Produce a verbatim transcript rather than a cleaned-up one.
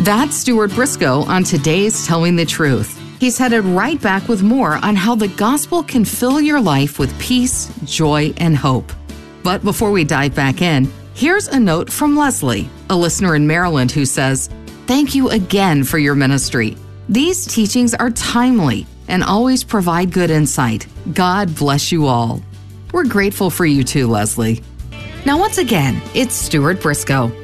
That's Stuart Briscoe on today's Telling the Truth. He's headed right back with more on how the gospel can fill your life with peace, joy, and hope. But before we dive back in, here's a note from Leslie, a listener in Maryland who says, "Thank you again for your ministry. These teachings are timely and always provide good insight. God bless you all." We're grateful for you too, Leslie. Now, once again, it's Stuart Briscoe.